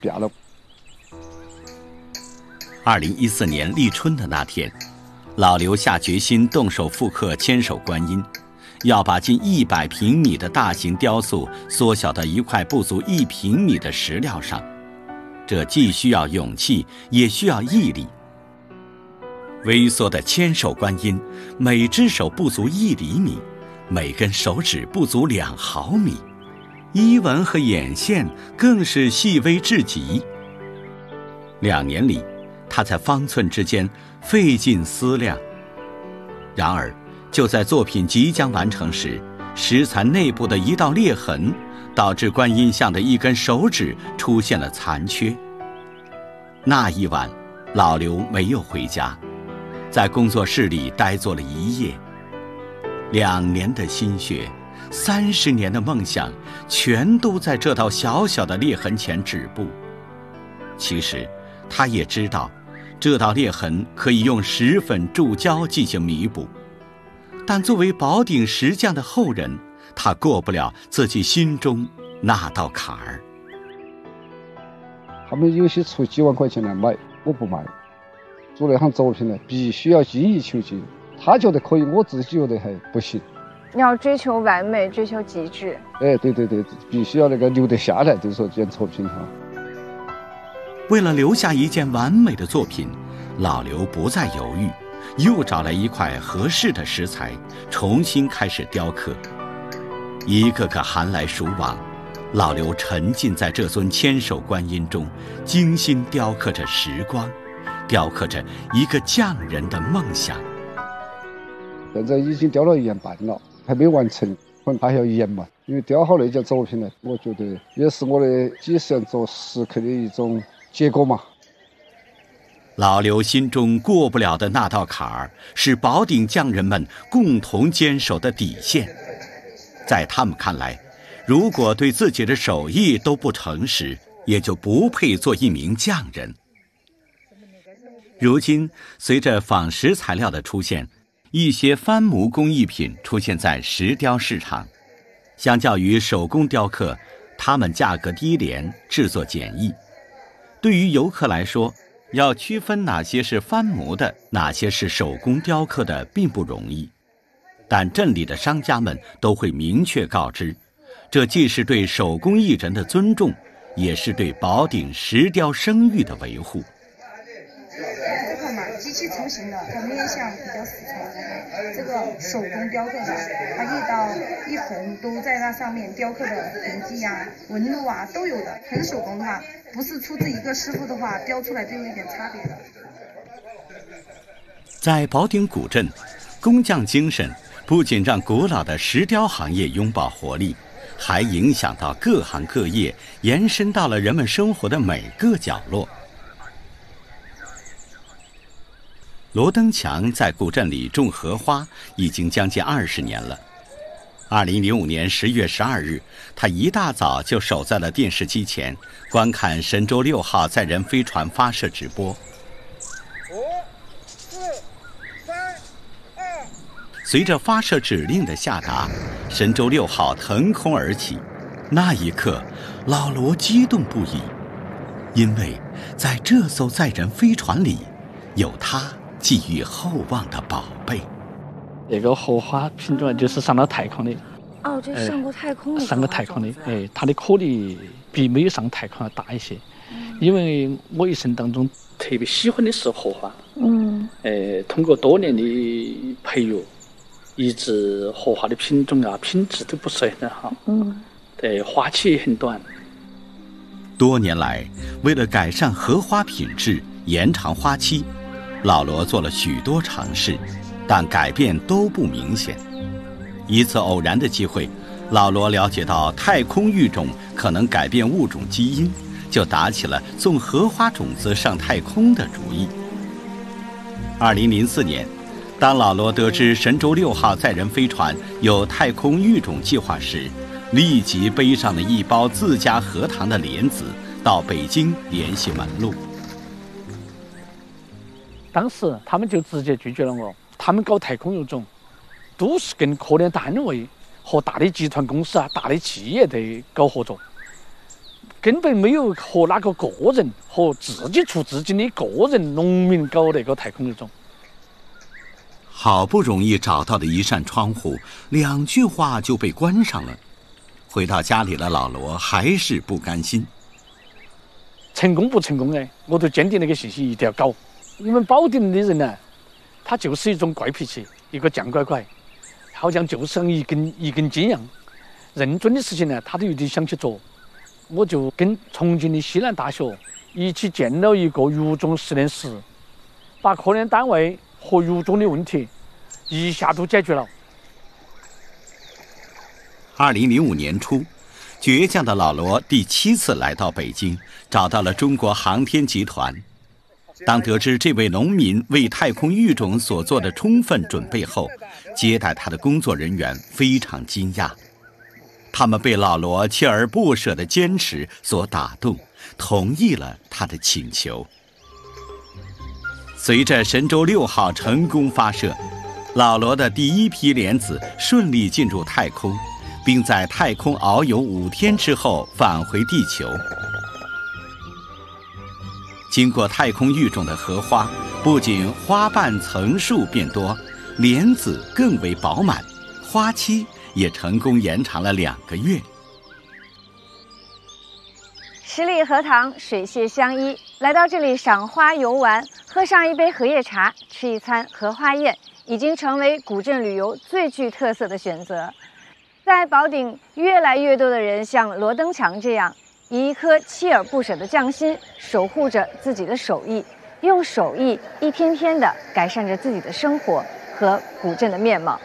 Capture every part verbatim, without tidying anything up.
变了。 二零一四年立春的那天，老刘下决心动手复刻千手观音，要把近一百平米的大型雕塑缩小到一块不足一平米的石料上。这既需要勇气，也需要毅力。微缩的千手观音，每只手不足一厘米，每根手指不足两毫米，衣纹和眼线更是细微至极。两年里，他在方寸之间费尽思量。然而，就在作品即将完成时，石蚕内部的一道裂痕导致观音像的一根手指出现了残缺。那一晚，老刘没有回家，在工作室里呆坐了一夜。两年的心血，三十年的梦想，全都在这道小小的裂痕前止步。其实，他也知道，这道裂痕可以用石粉注胶进行弥补，但作为宝鼎石匠的后人，他过不了自己心中那道坎儿。 他们有些出几万块钱来买，我不买。做那项作品呢，必须要精益求精。他觉得可以，我自己觉得还不行。 要追求完美，追求极致。 哎，对对对，必须要那个留得下来，就是说这件作品哈。 为了留下一件完美的作品，老刘不再犹豫，又找来一块合适的石材，重新开始雕刻。一个个寒来暑往，老刘沉浸在这尊千手观音中，精心雕刻着时光，雕刻着一个匠人的梦想。 现在已经雕了一年半了，还没完成，可能还要一年嘛。因为雕好那件作品呢，我觉得也是我的几十年做石刻的一种结果嘛。 老刘心中过不了的那道坎儿，是宝鼎匠人们共同坚守的底线。在他们看来，如果对自己的手艺都不诚实，也就不配做一名匠人。如今，随着仿石材料的出现，一些翻模工艺品出现在石雕市场。相较于手工雕刻，它们价格低廉，制作简易。对于游客来说，要区分哪些是翻模的，哪些是手工雕刻的并不容易。但镇里的商家们都会明确告知，这既是对手工艺人的尊重，也是对宝鼎石雕声誉的维护。 这块嘛，机器成型的，它面向比较死材的，这个手工雕刻的，它一刀一横都在那上面雕刻的痕迹呀、纹路啊都有的。纯手工的话，不是出自一个师傅的话，雕出来就有一点差别的。 在宝鼎古镇，工匠精神不仅让古老的石雕行业拥抱活力，还影响到各行各业，延伸到了人们生活的每个角落。罗登强在古镇里种荷花已经将近二十年了。二零零五年十月十二日，他一大早就守在了电视机前，观看神舟六号载人飞船发射直播。五、四、三、二。随着发射指令的下达，神舟六号腾空而起。那一刻，老罗激动不已，因为在这艘载人飞船里，有他寄予厚望的宝贝。 那个荷花品种就是上了太空的。 哦，这上过太空的、呃。 上过太空的，哎，它的颗粒比没有上太空要大一些。嗯、因为我一生当中特别喜欢的是荷花。嗯。呃，通过多年的培育，一直荷花的品种啊、品质都不是很好。嗯。对，花期也很短。 多年来，为了改善荷花品质、延长花期，老罗做了许多尝试，但改变都不明显。一次偶然的机会，老罗了解到太空育种可能改变物种基因，就打起了送荷花种子上太空的主意。二零零四年，当老罗得知神舟六号载人飞船有太空育种计划时，立即背上了一包自家荷塘的莲子，到北京联系门路。 当时他们就直接拒绝了我，他们搞太空育种都是跟科研单位和大的集团公司啊、大的企业在搞合作， 根本没有和那个个人和自己出资金的个人农民搞那个太空绿种。 好不容易找到的一扇窗户，两句话就被关上了。回到家里的老罗还是不甘心。 成功不成功呢？我都坚定那个信心一定要搞。我们保定的人呢，他就是一种怪脾气，一个犟拐拐，好像就像一根一根筋一样。认真的事情呢，他都有点想去做。我就跟重庆的西南大学一起建了一个育种实验室，把科研单位和育种的问题一下都解决了。 二零零五年初，倔强的老罗第七次来到北京，找到了中国航天集团。当得知这位农民为太空育种所做的充分准备后，接待他的工作人员非常惊讶，他们被老罗锲而不舍的坚持所打动，同意了他的请求。随着神舟六号成功发射，老罗的第一批莲子顺利进入太空，并在太空遨游五天之后返回地球。经过太空育种的荷花，不仅花瓣层数变多，莲子更为饱满，花期也成功延长了两个月。 十里荷塘，水榭相依，来到这里赏花游玩，喝上一杯荷叶茶，吃一餐荷花宴，已经成为古镇旅游最具特色的选择。在宝鼎，越来越多的人像罗登强这样，以一颗锲而不舍的匠心，守护着自己的手艺，用手艺一天天地改善着自己的生活和古镇的面貌。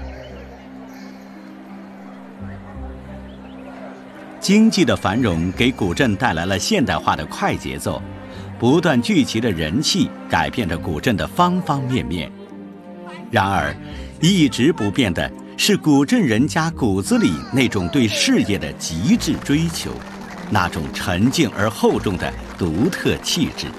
经济的繁荣给古镇带来了现代化的快节奏，不断聚集的人气改变着古镇的方方面面。然而，一直不变的是古镇人家骨子里那种对事业的极致追求，那种沉静而厚重的独特气质。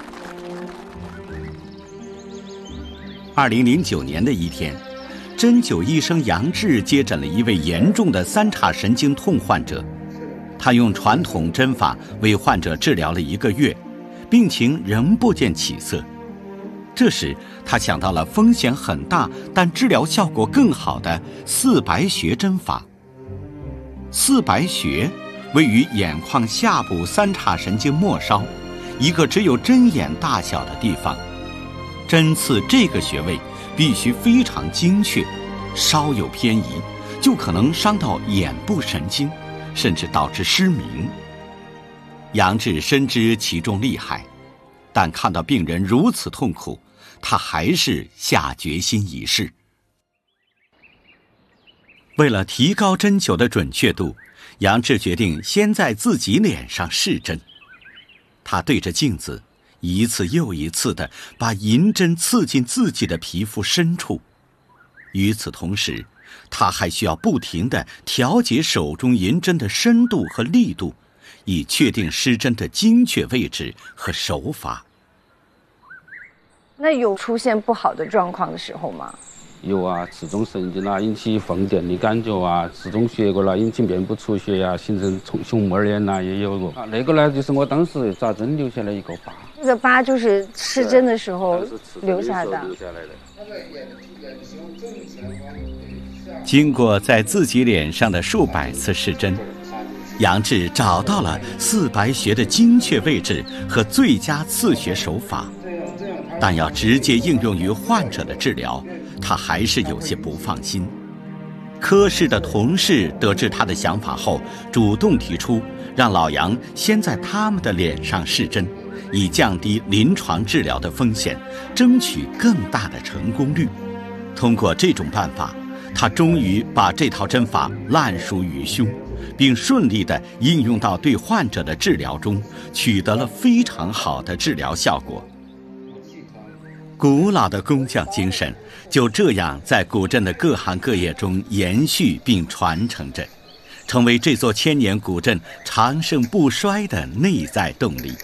二零零九年的一天，针灸医生杨志接诊了一位严重的三叉神经痛患者。他用传统针法为患者治疗了一个月，病情仍不见起色。这时，他想到了风险很大但治疗效果更好的四白穴针法。四白穴位于眼眶下部三叉神经末梢，一个只有针眼大小的地方。针刺这个穴位必须非常精确，稍有偏移，就可能伤到眼部神经，甚至导致失明。杨志深知其中厉害，但看到病人如此痛苦，他还是下决心一试。为了提高针灸的准确度，杨志决定先在自己脸上试针。他对着镜子，一次又一次地把银针刺进自己的皮肤深处。与此同时，他还需要不停地调节手中银针的深度和力度，以确定施针的精确位置和手法。 那有出现不好的状况的时候吗？ 有啊，刺中神经啊，引起放电的感觉啊，刺中血管啦，引起面部出血啊，形成熊猫脸呐，也有过。啊，那个呢，就是我当时扎针留下来一个疤。 这个疤就是施针的时候留下的。 留下来的。 经过在自己脸上的数百次试针，杨志找到了四白穴的精确位置和最佳刺穴手法，但要直接应用于患者的治疗，他还是有些不放心。科室的同事得知他的想法后，主动提出让老杨先在他们的脸上试针，以降低临床治疗的风险，争取更大的成功率。通过这种办法，他终于把这套针法烂熟于胸，并顺利地应用到对患者的治疗中，取得了非常好的治疗效果。古老的工匠精神就这样在古镇的各行各业中延续并传承着，成为这座千年古镇长盛不衰的内在动力。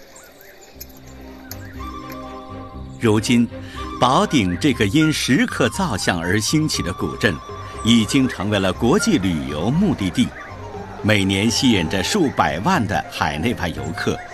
如今，宝鼎这个因石刻造像而兴起的古镇，已经成为了国际旅游目的地。 每年吸引着数百万的海内外游客